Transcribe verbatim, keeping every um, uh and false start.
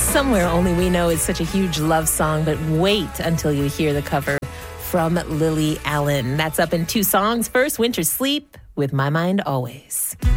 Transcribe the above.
Somewhere Only We Know is such a huge love song, but wait until you hear the cover from Lily Allen. That's up in two songs. First, Winter Sleep with My Mind Always.